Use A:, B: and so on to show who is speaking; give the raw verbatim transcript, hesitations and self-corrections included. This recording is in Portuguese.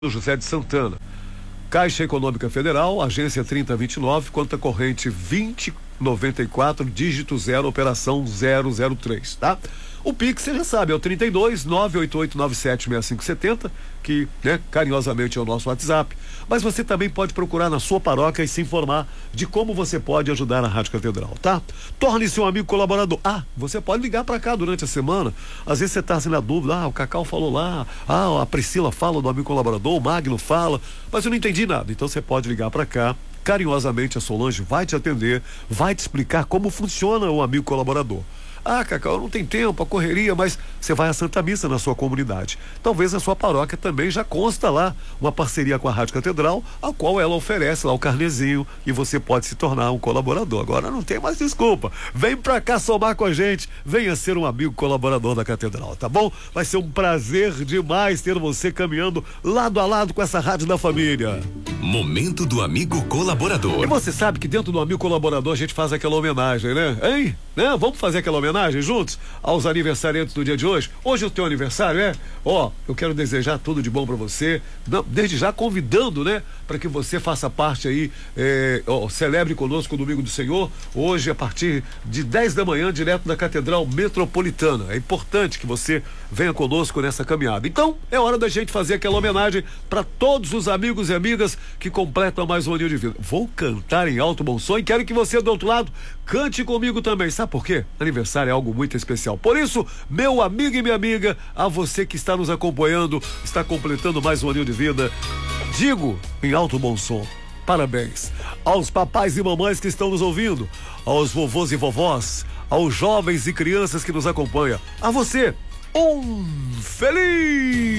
A: José de Santana. Caixa Econômica Federal, agência trinta vinte e nove, conta corrente vinte noventa e quatro, dígito zero, operação zero zero três, tá? O Pix, você já sabe, é o trinta e dois, nove oito oito nove sete seis cinco sete zero, que, né, carinhosamente é o nosso WhatsApp. Mas você também pode procurar na sua paróquia e se informar de como você pode ajudar a Rádio Catedral, tá? Torne-se um amigo colaborador. Ah, você pode ligar para cá durante a semana. Às vezes você está assim na dúvida, ah, o Cacau falou lá, ah, a Priscila fala do amigo colaborador, o Magno fala, mas eu não entendi nada. Então você pode ligar para cá. Carinhosamente a Solange vai te atender, vai te explicar como funciona o amigo colaborador. Ah, Cacau, não tem tempo, a correria, mas você vai à Santa Missa na sua comunidade. Talvez a sua paróquia também já consta lá uma parceria com a Rádio Catedral, a qual ela oferece lá o carnezinho e você pode se tornar um colaborador. Agora não tem mais desculpa. Vem pra cá somar com a gente, venha ser um amigo colaborador da Catedral, tá bom? Vai ser um prazer demais ter você caminhando lado a lado com essa Rádio da Família.
B: Momento do amigo colaborador.
A: E você sabe que dentro do amigo colaborador a gente faz aquela homenagem, né? Hein? Né? Vamos fazer aquela homenagem juntos aos aniversariantes do dia de hoje. Hoje é o teu aniversário, é? Ó, eu quero desejar tudo de bom pra você, não, desde já convidando, né, para que você faça parte aí, é, ó, celebre conosco o Domingo do Senhor, hoje a partir de dez da manhã, direto da Catedral Metropolitana. É importante que você venha conosco nessa caminhada. Então, é hora da gente fazer aquela homenagem para todos os amigos e amigas que completam mais um aninho de vida. Vou cantar em alto bom som e quero que você do outro lado cante comigo também. Sabe por quê? Aniversário é algo muito especial. Por isso, meu amigo e minha amiga, a você que está nos acompanhando, está completando mais um aninho de vida, digo em alto bom som, parabéns aos papais e mamães que estão nos ouvindo, aos vovôs e vovós, aos jovens e crianças que nos acompanham, a você, um feliz